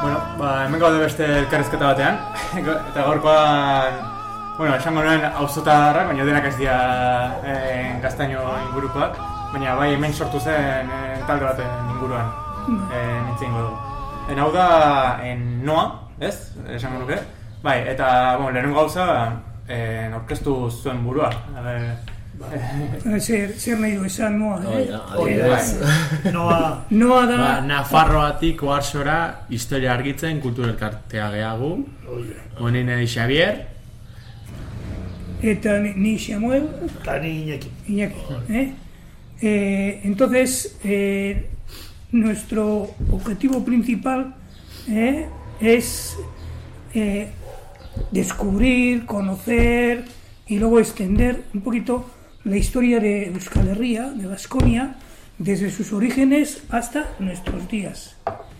Bueno, hemen gaude beste elkarrizketa batean, eta gaurkoan, esango nuen auzotarrak, baina denak ez dira Gaztaino ingurukoak, baina bai hemen sortu zen talde baten inguruan, nintzen dugu. Hau da, Noa, ez? Esango nuke? Bai, eta lehenengo gauza, orkestu zuen burua. Zer nahi du esan Noa, Noa da... Nafarroatik oarsora historia argitzen kultura elkartea gehagu. Honen nahi Xavier. Eta ni Samuel. Eta ni Iñaki. Entonces, nuestro objetivo principal es descubrir, conocer y luego extender un poquito la historia de Euskal Herria, de Baskonia, desde sus orígenes hasta nuestros días.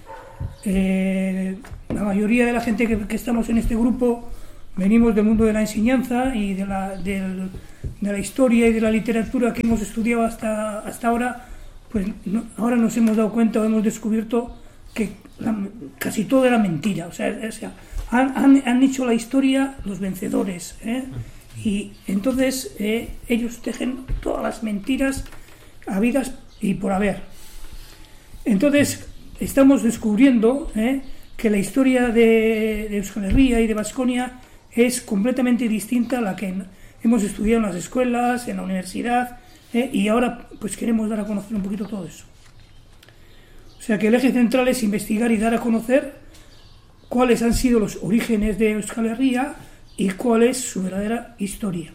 La mayoría de la gente que estamos en este grupo venimos del mundo de la enseñanza y de la historia y de la literatura que hemos estudiado hasta ahora. Pues ahora nos hemos dado cuenta o hemos descubierto que casi todo era mentira. O sea, han hecho la historia los vencedores, y entonces ellos tejen todas las mentiras habidas y por haber. Entonces estamos descubriendo que la historia de Euskal Herria y de Baskonia es completamente distinta a la que hemos estudiado en las escuelas, en la universidad, y ahora pues queremos dar a conocer un poquito todo eso. O sea que el eje central es investigar y dar a conocer cuáles han sido los orígenes de Euskal Herria y cuál es su verdadera historia.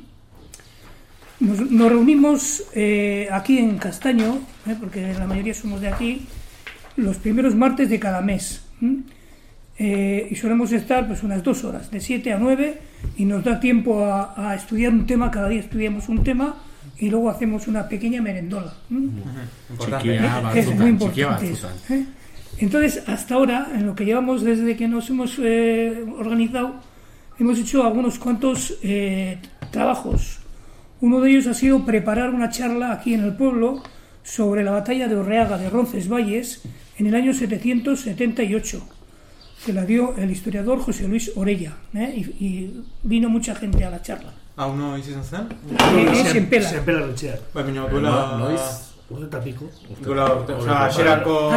Nos reunimos aquí en Castaño, porque la mayoría somos de aquí, los primeros martes de cada mes. Y solemos estar pues unas 2 horas, de 7 a 9, y nos da tiempo a estudiar un tema. Cada día estudiamos un tema y luego hacemos una pequeña merendola. Que es muy importante eso. Entonces, hasta ahora, en lo que llevamos desde que nos hemos organizado, hemos hecho algunos cuantos trabajos. Uno de ellos ha sido preparar una charla aquí en el pueblo sobre la batalla de Orreaga de Roncesvalles en el año 778, que la dio el historiador José Luis Orella, y vino mucha gente a la charla. Hau no izan zen? Senpela. Senpela retxea. Bai, baina duela... Noiz? Urte eta piko. Duela urte, osea, xerako...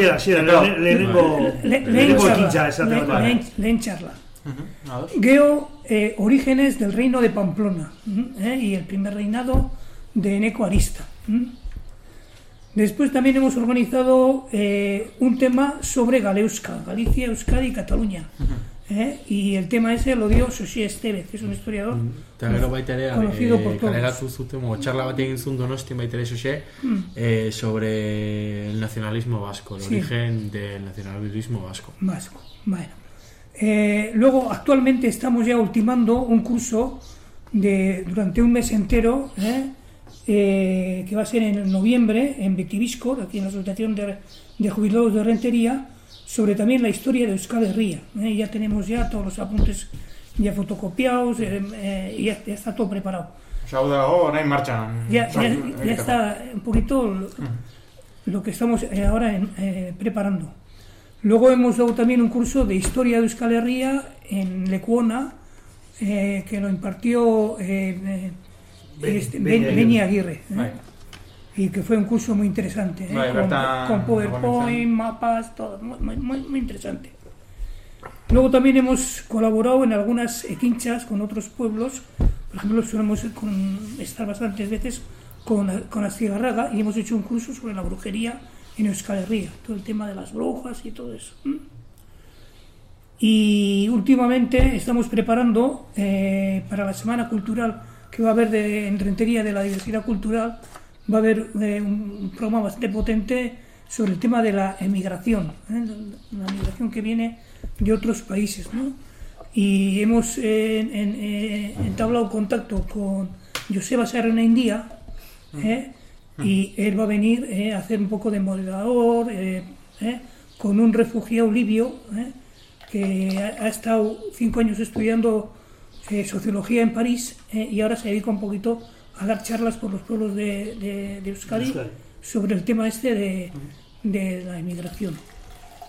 Lehenengo ekintza esaten dut. Lehen charla. Geo orígenes del reino de Pamplona, y el primer reinado de Eneco Arista. Después también hemos organizado un tema sobre Galeuska, Galicia, Euskadi y Cataluña. Y el tema ese lo dio Xosi Estevez, que es un historiador conocido por todos. Kaleratu zuten, charla bat egin zuen Donostin baitere Xosi, sobre el nacionalismo vasco, el origen del nacionalismo vasco. Bueno. Luego, actualmente estamos ya ultimando un curso durante un mes entero, que va a ser en noviembre en Betibisco, aquí en la Asociación de Jubilados de Rentería, sobre también la historia de Euskal Herria. Ya tenemos ya todos los apuntes ya fotocopiados, y ya está todo preparado. Hau dago, orain martxan. Ya está un poquito lo que estamos ahora preparando. Luego hemos dado también un curso de historia de Euskal Herria en Lekuona, que lo impartió Beni Aguirre, y que fue un curso muy interesante, con PowerPoint, mapas, todo, muy interesante. Luego también hemos colaborado en algunas equinchas con otros pueblos. Por ejemplo, solemos estar bastantes veces con Astigarraga, y hemos hecho un curso sobre la brujería en Euskal Herria, todo el tema de las brujas y todo eso. Y últimamente estamos preparando para la Semana Cultural que va a haber en Rentería de la diversidad cultural. Va a haber un programa bastante potente sobre el tema de la emigración, la migración que viene de otros países, ¿no? Y hemos entablado contacto con Joseba Sarrenaindia, y él va a venir a hacer un poco de moderador, con un refugiado libio, que ha estado 5 años estudiando sociología en París, y ahora se dedica un poquito a dar charlas por los pueblos de Euskadi sobre el tema de la emigración.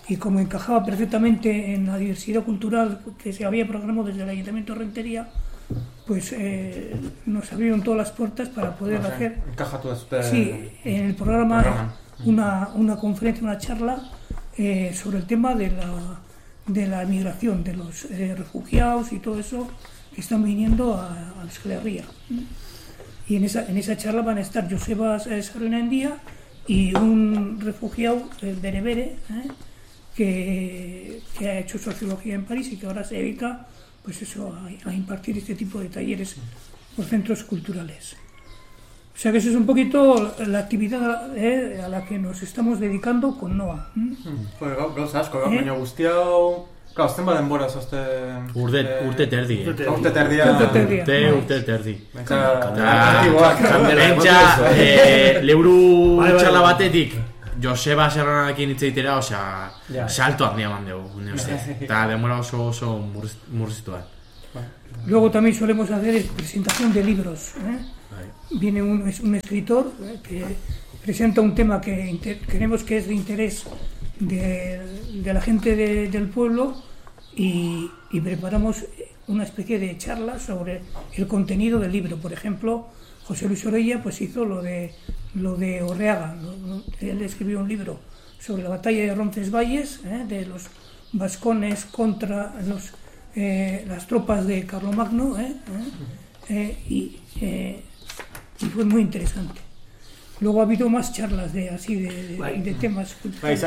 y como encajaba perfectamente en la diversidad cultural que se había programado desde el Ayuntamiento de Rentería, pues nos abrieron todas las puertas para poder hacer sí, en el programa una conferencia, una charla sobre el tema de la migración, de los refugiados y todo eso que están viniendo a Euskal Herria. Y en esa charla van a estar Joseba Saruenandia y un refugiado, el Berebere, que ha hecho sociología en París y que ahora se dedica pues eso, a impartir este tipo de talleres por centros culturales. O sea que eso es un poquito la actividad a la que nos estamos dedicando con NOA. Pues gauza asko, baina guzti hau... Claro, zenba denbora zozte... Urte terdi. Urte terdia. Urte terdi. Pentsa... Liburu txala batetik, Joseba Serranarekin hitz egitera, osea, salto handia eman dugu, eta denbora oso murriztuan. Luego también solemos hacer presentación de libros. Viene un escritor que presenta un tema que creemos que es de interés de la gente del pueblo y preparamos una especie de charla sobre el contenido del libro. Por ejemplo, José Luis Orella pues hizo lo de Orreaga. Él escribió un libro sobre la batalla de Roncesvalles, de los vascones contra las tropas de Carlomagno, y fue muy interesante. Luego ha habido más charlas de temas culturales.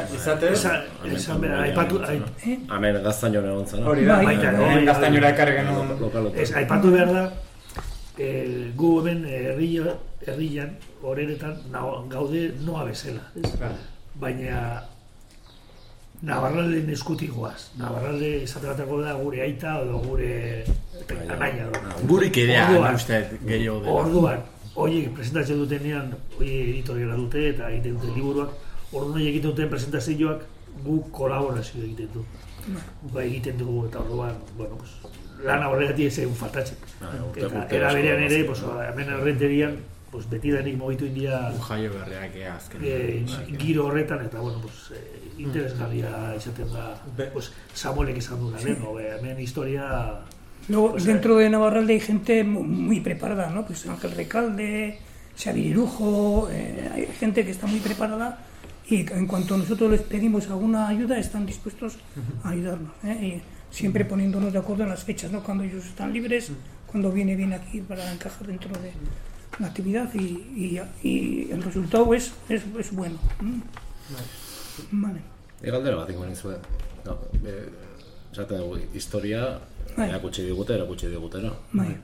Hemen gaztainora egon zara. Hori da, gaztainora ekarri genuen. Aipatu behar da, gu hemen herrian, horeretan, gaude noa bezala. Baina Navarralden eskutik goaz. Navarralde esateratako da gure aita edo gure anaia. Gure ikidea, uste, gehiago dela. Orduan, horiek presentatzen dutenean, horiek editoriala dute eta egiten dute liburuak, orduan horiek egiten duten presentazioak guk kolaborazio egiten du. Egiten dugu eta orduan, bueno, lana horregatik ez egun faltatzen. Eta era berean ere, hemen Errenterian, betidanik mogitu india jaio berreak azken giro horretan eta bueno, interesgarria izaten da Samuelek izan duna, hemen historia. Luego, dentro de Navarralde hay gente muy preparada, ¿no? Pues Ángel Recalde, Xavier Irujo, hay gente que está muy preparada y en cuanto nosotros les pedimos alguna ayuda están dispuestos a ayudarnos, y siempre poniéndonos de acuerdo en las fechas, ¿no? Cuando ellos están libres, cuando viene bien aquí para encajar dentro de la actividad y el resultado es bueno. Vale. Galdera bat ikumen izue. Esaten dugu, historia erakutsi digutera. Bai.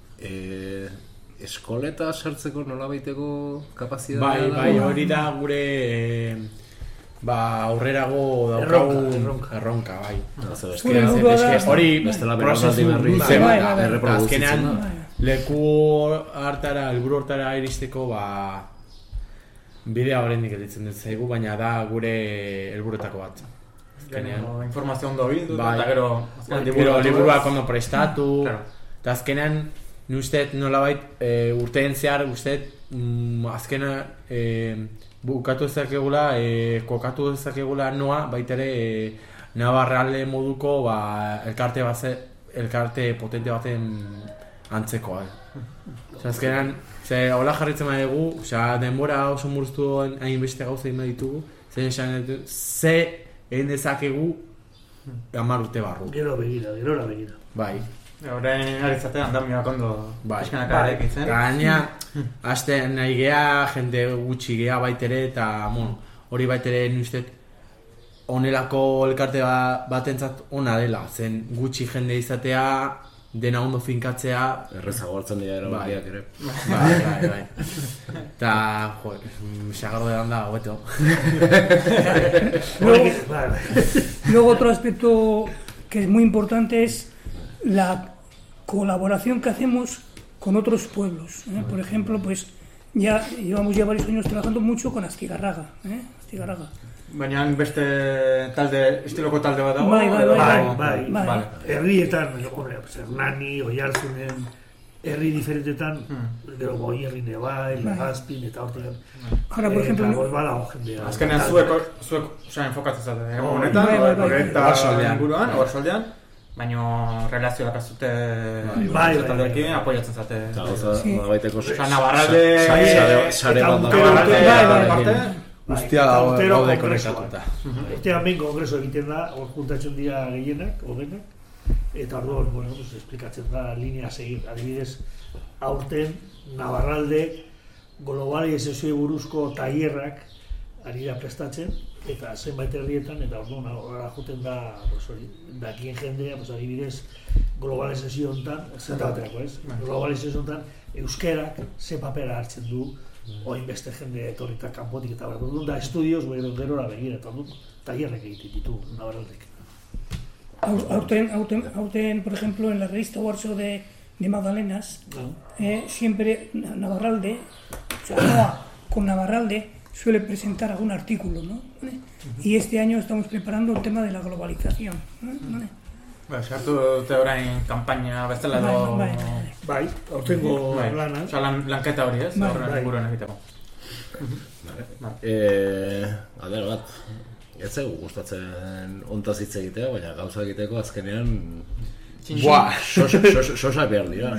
Eskoleta sartzeko nola baiteko kapazitatea? Bai, hori da gure aurrerago daukagun erronka, bai. Hori prozesu luze bat, azkenean leku hartara, helburu hartara iristeko bidea oraindik gelditzen dut zaigu, baina da gure helburuetako bat. Informazio ondo bildu, eta gero liburuak ondo prestatu, eta azkenean nustet nolabait urteen zehar azkenean bukatu ezakegula, kokatu ezakegula noa, baitere Navarralde moduko elkarte potente baten antzekoa. Azkenean, hola jarritzen badugu, denbora oso murriztu hainbeste gauza egin ditugu, ze egin dezakegu 10 urte barru. Gero begira. Bai. Horrein aritzatea andamioak ondo pixkanaka erekitzen. Gaina, aste nahi geha, jende gutxi geha baitere, eta hori baitere nuztet onelako elkarte batentzat ona dela, zen gutxi jende izatea, dena ondo finkatzea. Errezago hartzen dira erabakiak ere. Bai. Eta, xagarro de da, hobeto. Luego otro aspecto que es muy importante es la colaboración que hacemos con otros pueblos. Por ejemplo, pues llevamos ya varios años trabajando mucho con Astigarraga. Baina beste estiloko talde bat dago? Bai. Herrietan, Hernani, Oiartzunen, herri diferentetan, gero Goi herri Nebai, Legazpin, eta hortik. Ahora, por ejemplo, Eta badago jendea. Azkenean zuek enfokatzen zate, honetan, eta inguruan, Oarsoldean, baina relazioak azute taldeekin apoiatzen zate. Baiteko Sare parte, guztia gaude konektatuta. Urtean behin kongreso egiten da, hor juntatzen dira gehienak, hogenak, eta orduan, bueno, esplikatzen da linea segir. Adibidez, aurten Navarralde globalizazioei buruzko tailerrak ari da prestatzen, eta zenbait herrietan, eta orduan horra joten da, dakien jendea, adibidez, globalizazio honetan, zenta baterako ez, globalizazio honetan, euskerak ze papera hartzen du, oin beste jende etorrita kanpotik eta behar. Orduan da estudioz, gerora begira, eta orduan tailerrek egiten ditu Navarraldek. Auten, por ejemplo, en la revista Warsaw de Magdalenas, siempre Navarralde, o sea, con Navarralde suele presentar algún artículo, ¿no? Y este año estamos preparando el tema de la globalización. Sartu dute orain kanpaina bezala edo... Bai, aurtengo lana. Osa, lanketa hori ez, horren inguruan egiteko. Ader bat, ez zaigu gustatzen ontaz hitz egitea, baina gauza egiteko azkenean... Buah! Sosa behar dira.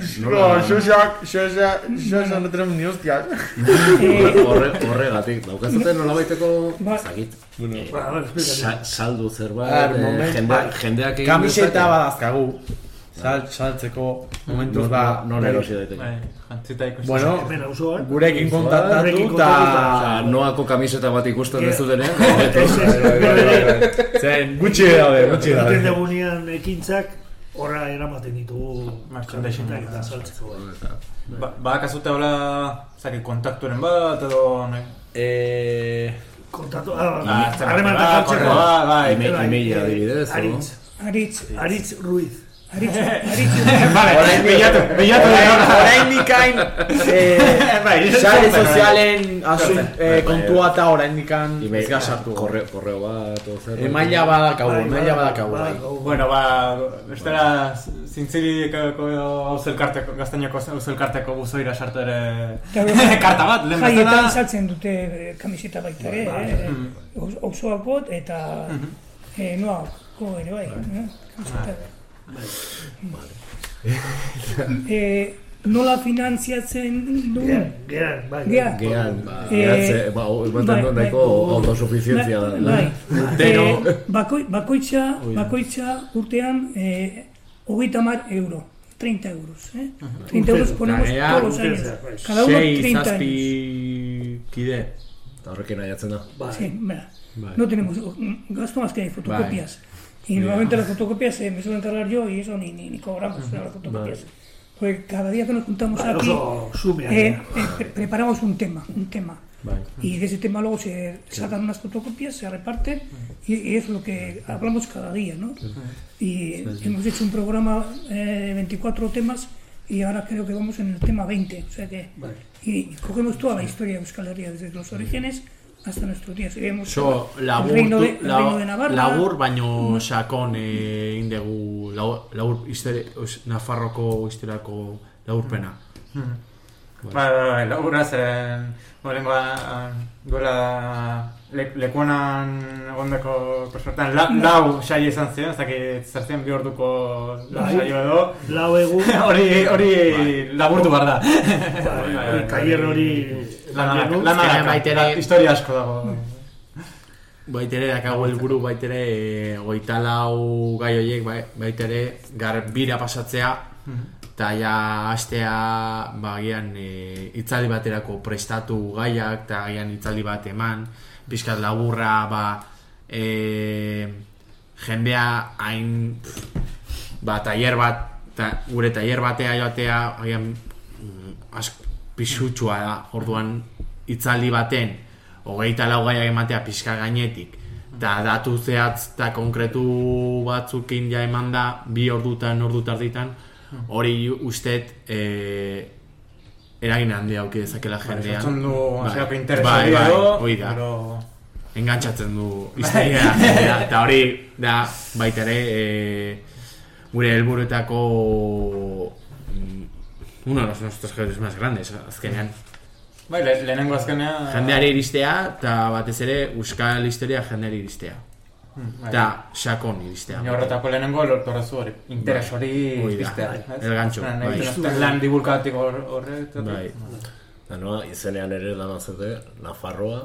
Sosa no tenemos ni hostias. Horregatik, daukazuten nola baiteko zakit. Saldu zerbait, jendeak egin... Kamiseta badazkagu. Saltzeko momentuz da... Non erosi daiteke. Bueno, gurekin kontaktatu eta... Noako kamiseta bat ikusten dezutenean. Zen, gutxi daude. Egiten degunean ekintzak, horra eramaten ditugu merchandising eta saltzeko. Badakazute hola, kontakturen bat edo... Kontatu, harremanak jartzeko. Emaila adibidez. Aritz Ruiz. Vale, bilatu orain nikain sare sozialen kontua eta orain nikan ez gasartu. Korreo bat, zer. Emaila badakagu. Bueno, bestela zintziliko hauzelkarteko, gaztainoko hauzelkarteko buzoira sartu ere karta bat, lehen bezala. Jaietan saltzen dute kamiseta baita ere, auzoakot eta noako ere bai, kamiseta. Nola finantziatzen du? Gehan, ematen dut daiko autosuficientzia da. Bakoitza urtean 30 euro. 30 euros, 30 euros ponemos todos los años. Cada uno 30 años. Kide. Eta horrekin aiatzen da. Sí, no tenemos gasto más que hay fotocopias. Y normalmente las fotocopias me suelo encargar yo y eso ni cobramos las fotocopias. Pues cada día que nos juntamos aquí preparamos un tema. Y de ese tema luego se sacan unas fotocopias, se reparten y es lo que hablamos cada día, ¿no? Y hemos hecho un programa de 24 temas y ahora creo que vamos en el tema 20. O sea que y cogemos toda la historia de Euskal Herria desde los orígenes hasta nuestros días. Y vemos el reino de Navarra. Labur, baino sakon indegu labur Nafarroko historiako laburpena. Laburra zeren duela lekuanan egondeko perspektan lau saio izan ziren, ez dakit zertzen bi orduko saio edo. Lau egun. Hori laburtu behar da. Tailer hori... Lana historia asko dago. Baitere dakago helburu baitere 24 gai horiek baitere garbira pasatzea eta ja hastea bagian hitzaldi baterako prestatu gaiak eta gian hitzaldi bat eman pizkat laburra jendea hain tailer bat gure tailer batea joatea agian pisutsua da, orduan hitzaldi baten 24 gaiak ematea pixka gainetik eta datu zehatz eta konkretu batzukin ja eman da 2 ordutan, ordu tarditan hori ustet eragin handia auki dezakela jendean sartzen du aseako interesari edo hori da, engantzatzen du historia eta hori da baita ere gure helburuetako uno de nuestros jefes más grandes, azkenean. Bai, lehenengo azkenean... Jendeari iristea, eta batez ere euskal historia jendeari iristea. Eta sakon iristea. Baina horretako lehenengo lortorazu hori, interes hori iristea. El gancho, bai. Lan divulgatik horret. Bai. Izenean ere lan azete, Nafarroa.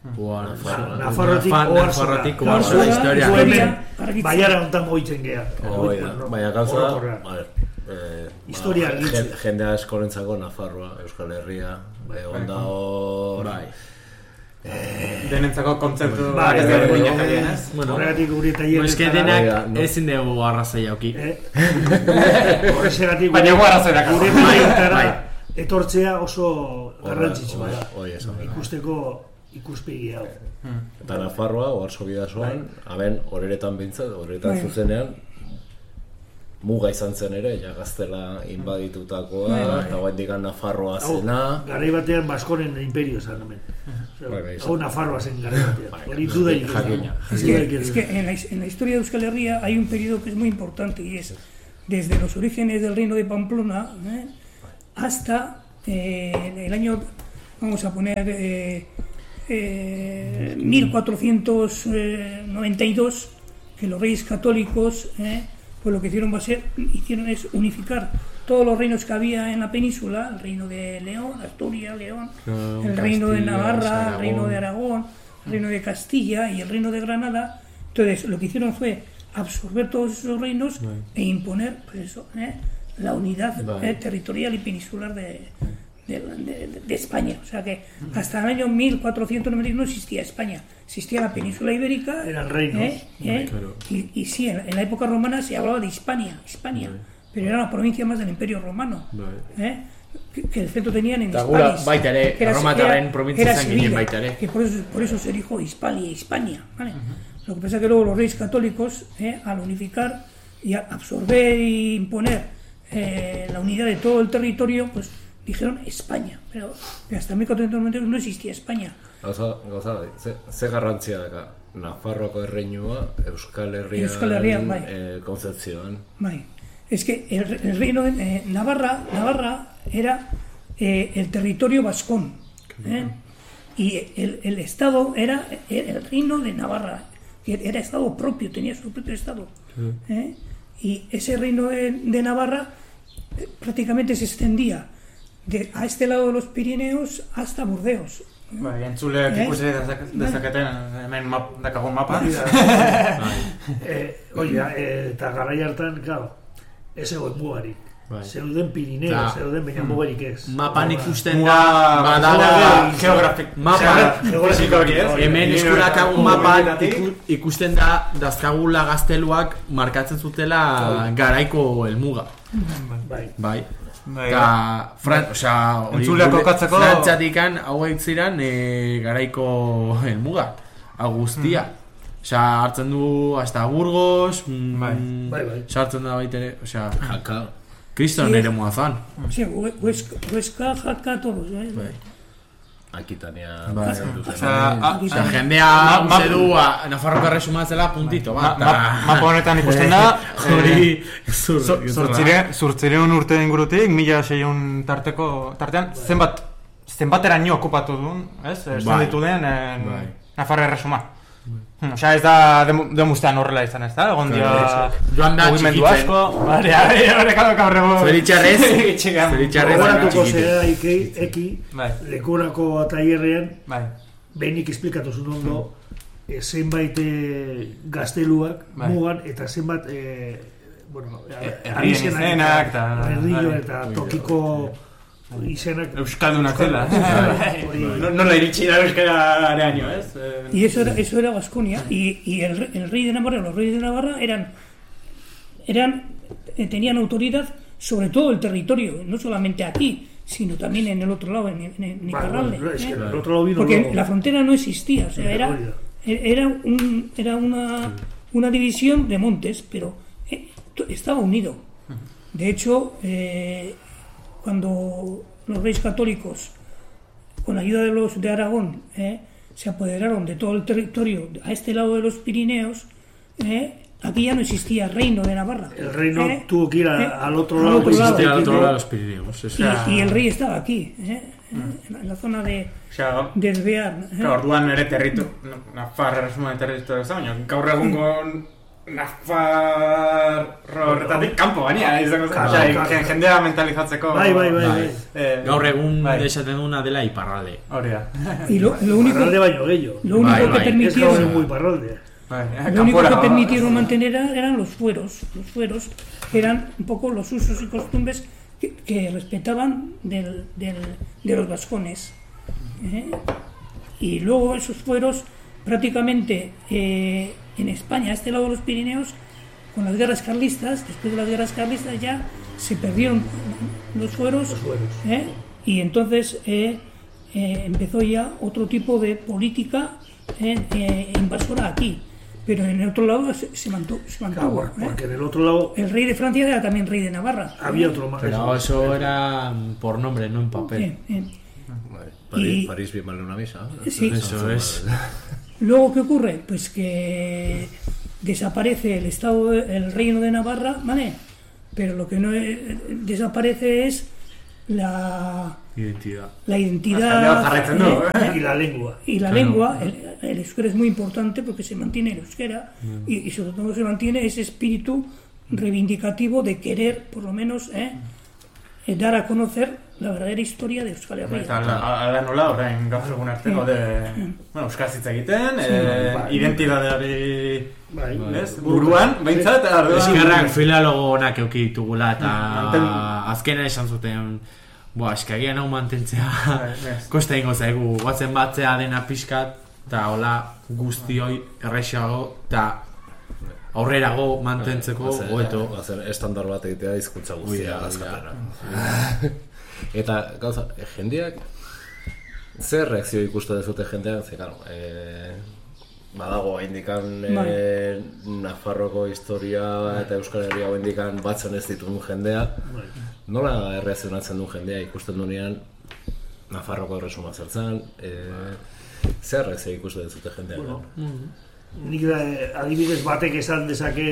Nafarrotik oarzora historia. Baiara ontan moitzen geha. Baina gauza, historia argitzen. Jendea eskorentzako Nafarroa, Euskal Herria, onda hor... Denentzako kontzeptu ez da berdinak adien, ez? Horregatik guri taller... Ez que denak ezin dugu arrazoi jauki. Horregatik gure taiertara etortzea oso garrantzitsua da. Ikusteko ikuspegi hau. Eta Nafarroa, oarzo bidazoan, horeretan bintzat, horeretan zuzenean, muga izan zen ere, ja Gaztela inbaditutakoa, eta guaindikan Nafarroa zena. Garai batean Baskonen imperio zen, hemen. Hau Nafarroa zen garai batean. Hori dudarik es que en la historia de Euskal Herria hay un periodo que es muy importante y es desde los orígenes del reino de Pamplona hasta el año, vamos a poner 1492, que los reyes católicos pues lo que hicieron es unificar todos los reinos que había en la península, el reino de León, Asturias, León, el reino de Navarra, el reino de Aragón, el reino de Castilla y el reino de Granada. Entonces lo que hicieron fue absorber todos esos reinos e imponer pues eso, la unidad territorial y peninsular de España. O sea que hasta el año 1490 no existía España, existía la península ibérica. Eran reinos. Y sí, en la época romana se hablaba de Hispania, pero era una provincia más del Imperio Romano. Que el centro tenían en Hispalis. Que era Sevilla, que por eso se dijo Hispania. ¿Vale? Lo que pasa es que luego los reyes católicos, al unificar y absorber e imponer la unidad de todo el territorio, pues dijeron España, pero hasta 1492 no existía España. Gauza, ze garrantzia daka Nafarroako erreinua Euskal Herrian konzepzioan? Bai. Es que el reino de Navarra era el territorio vascón, y el estado era el reino de Navarra, que era estado propio, tenía su propio estado, y ese reino de Navarra prácticamente se extendía a este lado de los Pirineos hasta Burdeos. Bai, entzuleak ikusi dezaketen hemen dakagun mapa. Eta garai hartan, claro, ez egon mugarik. Zeuden Pirineos, zeuden baina mugarik ez. Mapan ikusten da... Geografik. Hemen eskurakagun mapan ikusten da dazkagula gazteluak markatzen zutela garaiko helmuga. Bai. Eta, Frantziatikan hauek ziren garaiko helmuga, guztia. Hartzen du hasta Burgos, sartzen da baitere, Jaka, Kriston ere muazan. Huesca, Jaka, todos, Akitania... Jendea uste du Nafarroko erresumatzela puntito, mapa honetan ikusten da, zortzireun urte ingurutik, 1600 tartean, zenbateraino okupatu duen, esan ditu den Nafarro erresuma. Osea, ez da demustean horrela izan, ez da? Egon dia... Joan da txikitzen. Zeritxarrez. Horatuko zera eki, lekurako taierrean, behinik esplikatu zuen ondo, zenbait gazteluak mugan, eta zenbat herrien izenak, eta tokiko izenak euskaldunak zela. Nola iritsi da euskarareaino, ez? Y eso era Baskonia, y el rey de Navarra, los reyes de Navarra tenían autoridad sobre todo el territorio, no solamente aquí, sino también en el otro lado, en Iparralde. Porque la frontera no existía, o sea, era una división de montes, pero estaba unido. De hecho, cuando los reyes católicos, con la ayuda de los de Aragón, se apoderaron de todo el territorio a este lado de los Pirineos, aquello aquí ya no existía reino de Navarra. El reino tuvo que ir al otro lado. Al otro lado. Al otro lado de los Pirineos. Y el rey estaba aquí, en la zona de Bear. Claro, orduan ere Nafar erresuma de territorio ez da, baina gaur egungo Nafarro horretatik kanpo baina, izango zen, jendea mentalizatzeko. Bai. Gaur egun esaten duna dela iparralde. Hori da. Y lo único Iparralde baino gehiago. Lo único que permitieron... Es muy iparralde. Lo único que permitieron mantener eran los fueros. Los fueros eran un poco los usos y costumbres que respetaban de los vascones. Y luego esos fueros prácticamente en España, a este lado de los Pirineos, con las guerras carlistas, después de las guerras carlistas ya se perdieron los fueros. Y entonces empezó ya otro tipo de política invasora aquí. Pero en el otro lado se mantuvo. Claro, porque en el otro lado... El rey de Francia era también rey de Navarra. Había otro más. Pero eso era por nombre, no en papel. París bien vale una misa. Sí. Eso es. Luego, ¿qué ocurre? Pues que desaparece el reino de Navarra, ¿vale? Pero lo que no desaparece es la identidad y la lengua. Y la lengua, el euskera es muy importante porque se mantiene el euskera y sobre todo se mantiene ese espíritu reivindicativo de querer, por lo menos, dar a conocer la verdadera historia de Euskal Herria. Ala nola, orain gaur egun arteko euskaraz hitz egiten, identitateari buruan, behintzat, eskerrak filologo onak euki ditugula eta azkena esan zuten eskagian hau mantentzea kosta ingo zaigu, guatzen batzea dena pixkat eta hola guztioi errexago eta aurrerago mantentzeko goeto. Estandar bat egitea hizkuntza guztia azkarrera. Eta, gauza, jendeak zer reakzio ikusten dezute jendeak? Ze, claro, badago indikan Nafarroko historia eta Euskal Herria indikan batzen ez ditugun jendea. Nola erreakzionatzen du jendea ikusten duenean Nafarroko erresuma zertzen? Zer reakzio ikusten dezute jendeak? Nik adibidez batek esan dezake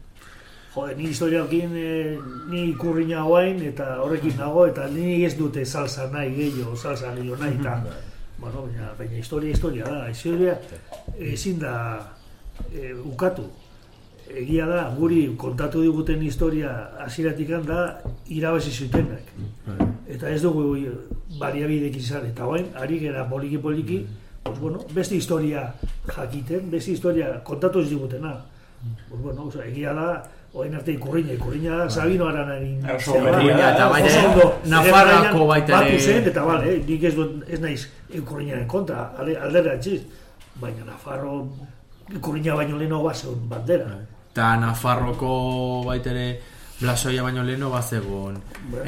ni historiakin ni ikurriña guain eta horrekin nago eta ni ez dute salsa nahi gehiago nahi eta baina historia da, historia ezin da ukatu. Egia da, guri kontatu diguten historia hasieratik da irabazi zutenak. Eta ez dugu baliabidek izan eta guain, ari gara poliki beste historia jakiten, beste historia kontatu ez digutena. Egia da, oain arte ikurriña da, Sabino Aranaren eta baina Nafarroako baita ere eta bale, nik ez naiz ikurriñaren kontra, aldera etxiz, baina Nafarro ikurriña baino leheno bazegon bandera. Eta Nafarroko baita ere Blasoia baino leheno bazegon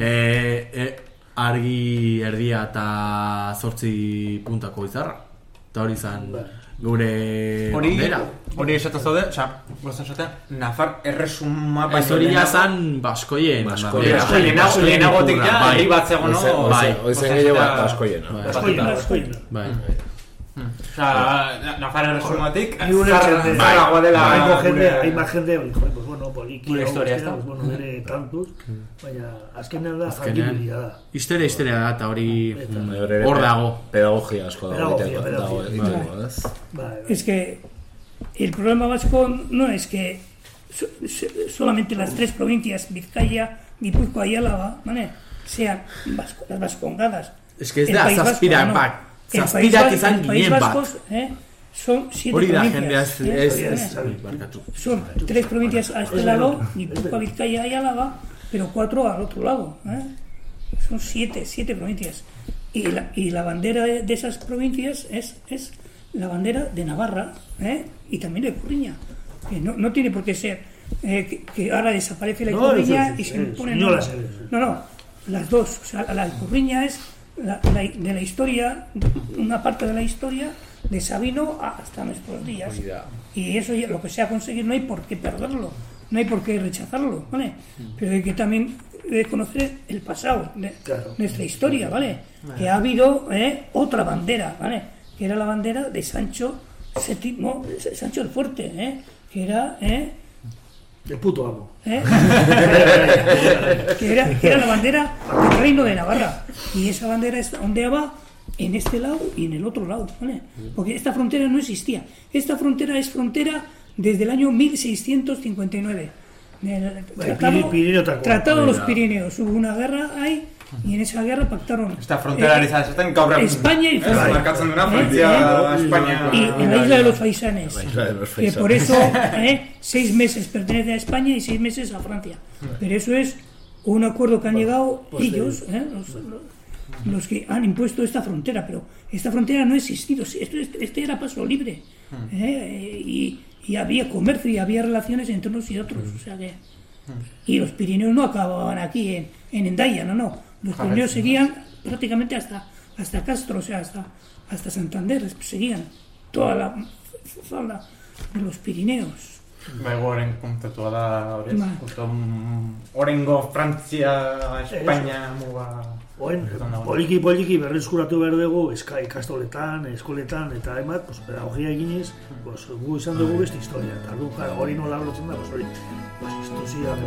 argi erdia eta 8 puntako izarra. Eta hori izan gure bandera. Hori esaten zaude, gozan esatea, Nafar erresuma baino hori jazan Baskoien lehenagotik ja, herri bat zegoen, no? Oizen gehiago Baskoiena. Bai. Nafar erresumatik zarragoa dela hainbat jendea, poliki bere tantuz, baina azkenean da jangibilia da. Historia da eta hori hor dago. Pedagogia asko dago egiteko, Es que el problema vasco no es que solamente las 3 provincias, Vizcaya, Guipúzcoa y Álava, sean las vascongadas. Es que ez da zazpirak izan ginen bat. Son 7 provincias. Son 3 provincias a este lado, Guipúzcoa, Vizcaya y Álava, pero 4 al otro lado. Son 7 provincias. Y la bandera de esas provincias es la bandera de Navarra, y también de Ikurriña. Que no tiene por qué ser que ahora desaparece la Ikurriña y se pone... No, las dos. O sea, la Ikurriña es de la historia, una parte de la historia de Sabino hasta nuestros días. Y eso ya, lo que se ha conseguido, no hay por qué perderlo, no hay por qué rechazarlo, ¿vale? Pero hay que también conocer el pasado de nuestra historia, ¿vale? Que ha habido otra bandera, ¿vale? Que era la bandera de Sancho VII, Sancho el Fuerte, que era De puto amo. que era la bandera del Reino de Navarra. Y esa bandera ondeaba en este lado y en el otro lado, ¿vale? Porque esta frontera no existía. Esta frontera es frontera desde el año 1659. Tratado de los Pirineos. Hubo una guerra ahí y en esa guerra pactaron Esta frontera ezaten gaur egun. España y Francia. Markatzen duna Francia, España. Y en la isla de los Faisanes. Que por eso 6 meses pertenece a España y 6 meses a Francia. Pero eso es un acuerdo que han llegado ellos, los que han impuesto esta frontera. Pero esta frontera no ha existido. Este era paso libre. Y había comercio y había relaciones entre unos y otros. O sea que... Y los Pirineos no acababan aquí en Hendaya, no. Los Pirineos seguían prácticamente hasta Castro, o sea, hasta Santander, seguían toda la falda de los Pirineos. Oren kontatua da, orengo Frantzia, Espainia, muga... Poliki berreskuratu behar dugu ikastoletan, eskoletan eta hainbat, pedagogia eginez, gu izan dugu beste historia. Eta hori nola lotzen da, hori instituzioak